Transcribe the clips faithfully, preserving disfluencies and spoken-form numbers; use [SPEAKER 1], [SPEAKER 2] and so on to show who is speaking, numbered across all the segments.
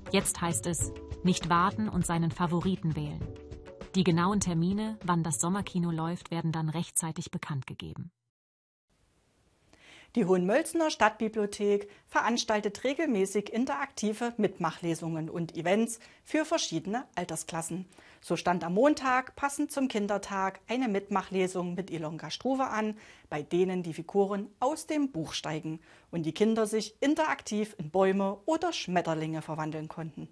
[SPEAKER 1] Jetzt heißt es, nicht warten und seinen Favoriten wählen. Die genauen Termine, wann das Sommerkino läuft, werden dann rechtzeitig bekannt gegeben.
[SPEAKER 2] Die Hohenmölzener Stadtbibliothek veranstaltet regelmäßig interaktive Mitmachlesungen und Events für verschiedene Altersklassen. So stand am Montag, passend zum Kindertag, eine Mitmachlesung mit Ilonka Struve an, bei denen die Figuren aus dem Buch steigen und die Kinder sich interaktiv in Bäume oder Schmetterlinge verwandeln konnten.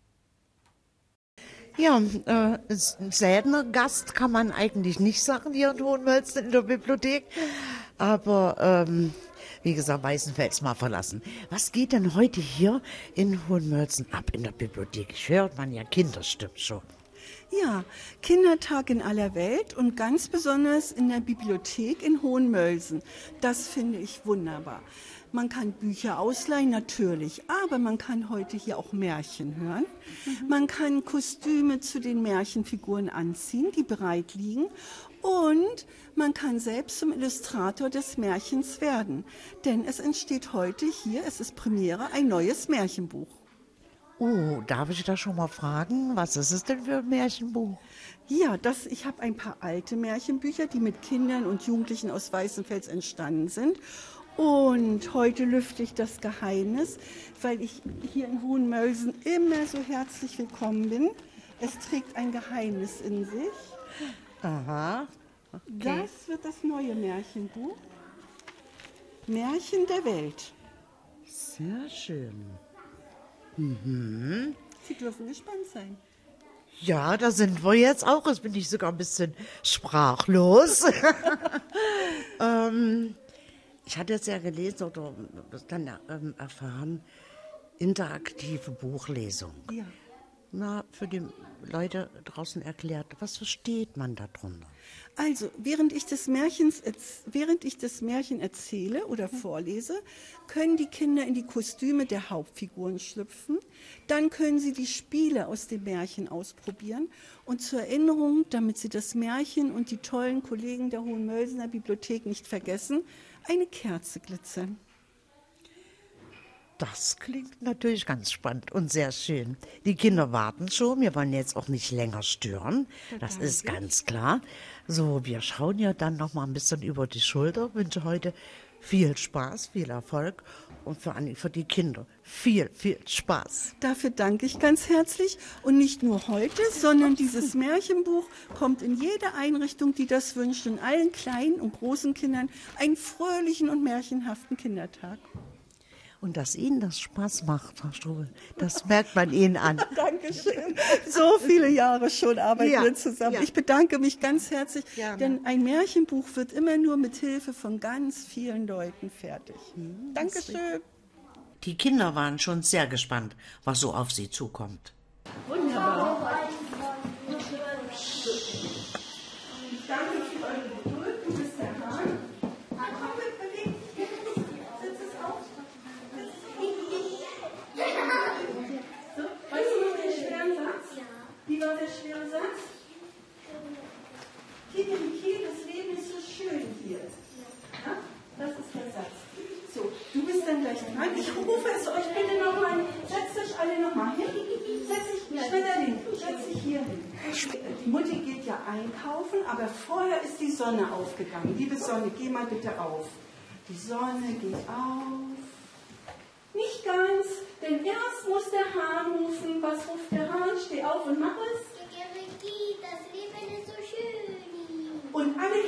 [SPEAKER 3] Ja, äh, ein seltener Gast kann man eigentlich nicht sagen hier in Hohenmölzen in der Bibliothek. Aber ähm, wie gesagt, Weißenfels mal verlassen. Was geht denn heute hier in Hohenmölzen ab in der Bibliothek? Ich höre man ja Kinderstimmen schon.
[SPEAKER 4] Ja, Kindertag in aller Welt und ganz besonders in der Bibliothek in Hohenmölsen. Das finde ich wunderbar. Man kann Bücher ausleihen, natürlich, aber man kann heute hier auch Märchen hören. Mhm. Man kann Kostüme zu den Märchenfiguren anziehen, die bereit liegen. Und man kann selbst zum Illustrator des Märchens werden. Denn es entsteht heute hier, es ist Premiere, ein neues Märchenbuch.
[SPEAKER 3] Oh, darf ich da schon mal fragen, was ist es denn für ein Märchenbuch?
[SPEAKER 4] Ja, das, ich habe ein paar alte Märchenbücher, die mit Kindern und Jugendlichen aus Weißenfels entstanden sind. Und heute lüfte ich das Geheimnis, weil ich hier in Hohenmölsen immer so herzlich willkommen bin. Es trägt ein Geheimnis in sich.
[SPEAKER 3] Aha. Okay.
[SPEAKER 4] Das wird das neue Märchenbuch. Märchen der Welt.
[SPEAKER 3] Sehr schön. Mhm.
[SPEAKER 4] Sie dürfen gespannt sein.
[SPEAKER 3] Ja, da sind wir jetzt auch. Jetzt bin ich sogar ein bisschen sprachlos. ähm, ich hatte jetzt ja gelesen oder dann ähm, erfahren, interaktive Buchlesung.
[SPEAKER 4] Ja.
[SPEAKER 3] Na, für die Leute draußen erklärt, was versteht man darunter?
[SPEAKER 4] Also, während ich das Märchens, während ich das Märchen erzähle oder vorlese, können die Kinder in die Kostüme der Hauptfiguren schlüpfen. Dann können sie die Spiele aus dem Märchen ausprobieren. Und zur Erinnerung, damit sie das Märchen und die tollen Kollegen der Hohenmölsener Bibliothek nicht vergessen, eine Kerze glitzern.
[SPEAKER 3] Das klingt natürlich ganz spannend und sehr schön. Die Kinder warten schon, wir wollen jetzt auch nicht länger stören, das ist ganz klar. So, wir schauen ja dann noch mal ein bisschen über die Schulter. Ich wünsche heute viel Spaß, viel Erfolg und vor allem für die Kinder viel, viel Spaß.
[SPEAKER 4] Dafür danke ich ganz herzlich und nicht nur heute, sondern dieses Märchenbuch kommt in jede Einrichtung, die das wünscht, und allen kleinen und großen Kindern einen fröhlichen und märchenhaften Kindertag.
[SPEAKER 3] Und dass Ihnen das Spaß macht, Frau Struve, das merkt man Ihnen an.
[SPEAKER 4] Dankeschön. So viele Jahre schon arbeiten
[SPEAKER 3] ja,
[SPEAKER 4] wir zusammen.
[SPEAKER 3] Ja.
[SPEAKER 4] Ich bedanke mich ganz herzlich,
[SPEAKER 3] Gerne.
[SPEAKER 4] Denn ein Märchenbuch wird immer nur mit Hilfe von ganz vielen Leuten fertig. Hm, Dankeschön.
[SPEAKER 3] Die Kinder waren schon sehr gespannt, was so auf sie zukommt.
[SPEAKER 4] Wunderbar. Danke für eure Geduld. Du bist der Hahn. Komm mit, beweg. Setz es auf. So, weißt du noch den schweren Satz? Wie war der schwere Satz? Kikeriki, das Leben ist so schön hier. Ja? Das ist der Satz. So, du bist dann gleich dran. Ich rufe es euch bitte nochmal. Setzt euch alle nochmal hin. Setz dich, Schmetterling, setz dich hier hin. Die Mutti geht ja einkaufen, aber vorher ist die Sonne aufgegangen. Liebe Sonne, geh mal bitte auf. Die Sonne geht auf. Nicht ganz, denn erst muss der Hahn rufen. Was ruft der Hahn? Steh auf und mach